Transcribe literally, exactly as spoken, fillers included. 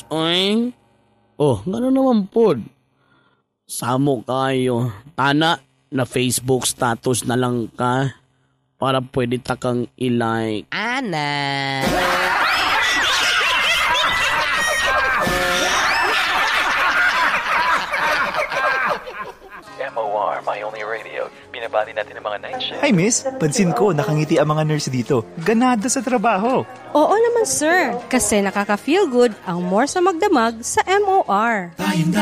Oy. Oh, gano'n naman po. Samo kayo. Tana, na Facebook status na lang ka para pwede takang ilike. Ana. M O R, My Only Radio. Binabati natin ang mga night shift. Hi miss, pansin ko nakangiti ang mga nurse dito. Ganado sa trabaho. Oo naman sir, kasi nakaka-feel good ang more sa magdamag sa M O R.